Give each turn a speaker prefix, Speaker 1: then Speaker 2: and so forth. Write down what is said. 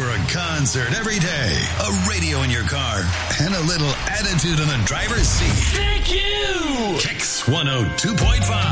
Speaker 1: for a concert every day, a radio in your car, and a little attitude in the driver's seat.
Speaker 2: Thank you!
Speaker 1: Kicks 102.5.